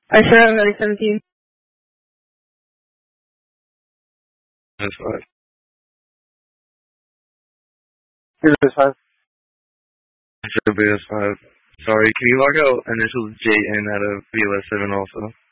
I sure I'm ready 17. That's fine. BS5. BS5. Sorry, can you log out initial JN out of BLS7 also?